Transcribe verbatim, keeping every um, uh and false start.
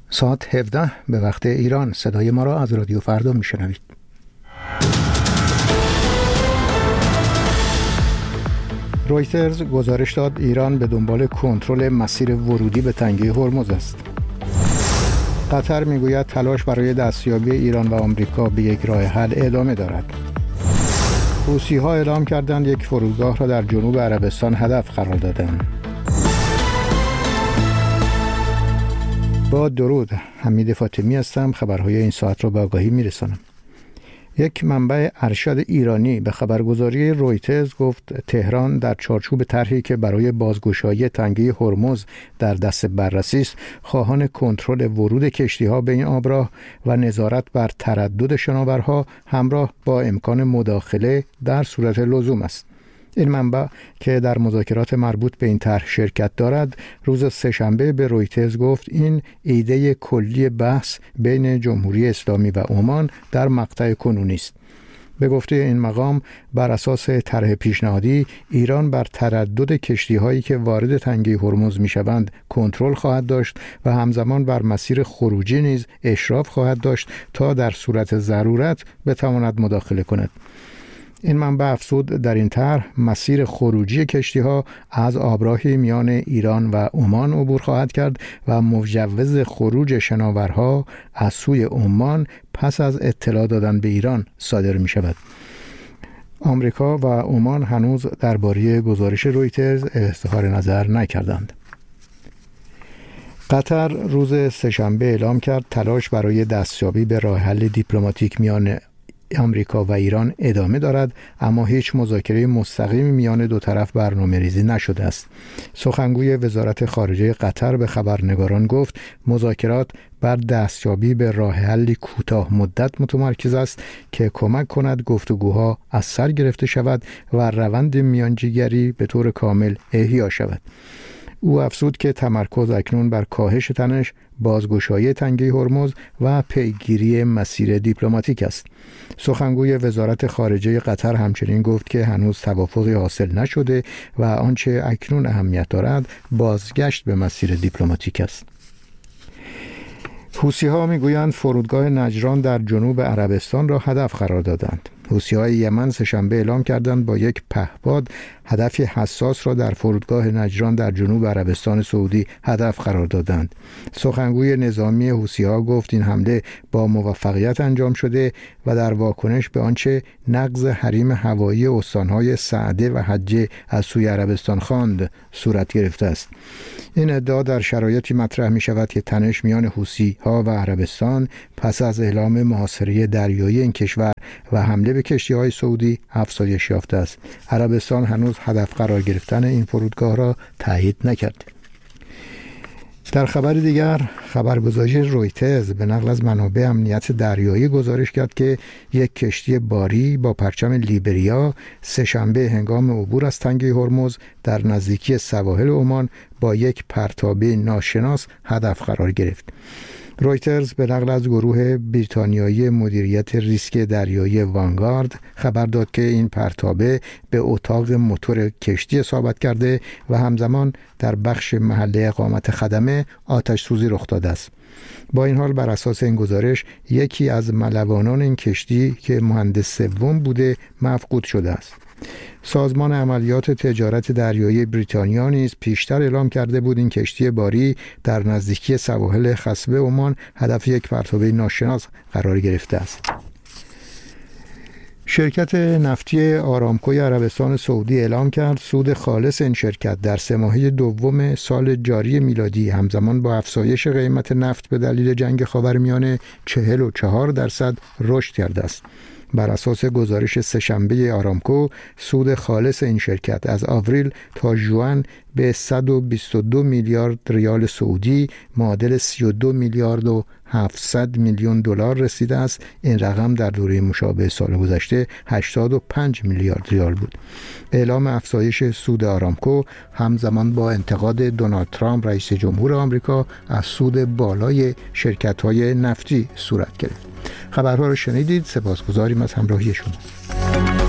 ساعت هفده به وقت ایران. صدای ما را از رادیو فردا میشنوید. رویترز گزارش داد ایران به دنبال کنترل مسیر ورودی به تنگه هرمز است. قطر میگوید تلاش برای دستیابی ایران و آمریکا به یک راه حل ادامه دارد. حوثی‌ها اعلام کردند یک فرودگاه را در جنوب عربستان هدف قرار دادند. با درود، حمید فاطمی هستم. خبرهای این ساعت را به آگاهی میرسانم. یک منبع ارشد ایرانی به خبرگزاری رویترز گفت تهران در چارچوب طرحی که برای بازگشایی تنگه هرمز در دست بررسی است، خواهان کنترل ورود کشتی‌ها به این آبراه و نظارت بر تردد شناورها همراه با امکان مداخله در صورت لزوم است. این منبع که در مذاکرات مربوط به این طرح شرکت دارد، روز سه‌شنبه به رویترز گفت این ایده کلی بحث بین جمهوری اسلامی و عمان در مقطع کنونی است. به گفته این مقام، بر اساس طرح پیشنهادی ایران بر تردد کشتی‌هایی که وارد تنگه هرمز می‌شوند کنترل خواهد داشت و همزمان بر مسیر خروجی نیز اشراف خواهد داشت تا در صورت ضرورت بتواند مداخله کند. این منبع افزود در این طرح مسیر خروجی کشتی‌ها از آبراهی میان ایران و عمان عبور خواهد کرد و مجوز خروج شناورها از سوی عمان پس از اطلاع دادن به ایران صادر می شود. آمریکا و عمان هنوز درباره گزارش رویترز اظهار نظر نکردند. قطر روز سه‌شنبه اعلام کرد تلاش برای دستیابی به راه حل دیپلماتیک میان آمریکا و ایران ادامه دارد، اما هیچ مذاکره مستقیم میان دو طرف برنامه‌ریزی نشده است. سخنگوی وزارت خارجه قطر به خبرنگاران گفت مذاکرات بر دستیابی به راه حلی کوتاه مدت متمرکز است که کمک کند گفتگوها از سر گرفته شود و روند میانجیگری به طور کامل احیا شود. او افزود که تمرکز اکنون بر کاهش تنش، بازگشایی تنگه هرمز و پیگیری مسیر دیپلماتیک است. سخنگوی وزارت خارجه قطر همچنین گفت که هنوز توافقی حاصل نشده و آنچه اکنون اهمیت دارد بازگشت به مسیر دیپلماتیک است. حوثی‌ها میگویند فرودگاه نجران در جنوب عربستان را هدف قرار دادند. حوثی‌های یمن سه‌شنبه اعلام کردند با یک پهپاد هدفی حساس را در فرودگاه نجران در جنوب عربستان سعودی هدف قرار دادند. سخنگوی نظامی حوثی‌ها گفت این حمله با موفقیت انجام شده و در واکنش به آنچه نقض حریم هوایی استان‌های سعده و حجه از سوی عربستان خواند صورت گرفته است. این ادعا در شرایطی مطرح می شود که تنش میان حوثی‌ها و عربستان پس از اعلام محاصره دریایی این کشور و حمله به کشتی‌های سعودی افزایش یافته است. عربستان هنوز هدف قرار گرفتن این فرودگاه را تایید نکرد. در خبر دیگر، خبرگزاری رویترز به نقل از منابع امنیت دریایی گزارش کرد که یک کشتی باری با پرچم لیبریا سه‌شنبه هنگام عبور از تنگه هرمز در نزدیکی سواحل عمان با یک پرتابه ناشناس هدف قرار گرفت. رویترز به نقل از گروه بریتانیایی مدیریت ریسک دریایی وانگارد خبر داد که این پرتابه به اتاق موتور کشتی اصابت کرده و همزمان در بخش محله اقامت خدمه آتش سوزی رخ داده است. با این حال بر اساس این گزارش یکی از ملوانان این کشتی که مهندس سوم بوده مفقود شده است. سازمان عملیات تجارت دریایی بریتانیا نیز پیشتر اعلام کرده بود این کشتی باری در نزدیکی سواحل خصبه عمان هدف یک پرتابه ناشناس قرار گرفته است. شرکت نفتی آرامکوی عربستان سعودی اعلام کرد سود خالص این شرکت در سه ماهه دوم سال جاری میلادی همزمان با افزایش قیمت نفت به دلیل جنگ خاورمیانه چهل و چهار درصد رشد کرده است. بر اساس گزارش سه‌شنبه آرامکو، سود خالص این شرکت از آوریل تا ژوئن به صد و بیست و دو میلیارد ریال سعودی معادل سی و دو میلیارد و هفتصد میلیون دلار رسیده است. این رقم در دوره مشابه سال گذشته هشتاد و پنج میلیارد ریال بود. اعلام افزایش سود آرامکو همزمان با انتقاد دونالد ترامپ رئیس جمهور آمریکا از سود بالای شرکت‌های نفتی صورت گرفت. خبرها رو شنیدید. سپاسگزاریم از همراهی شما.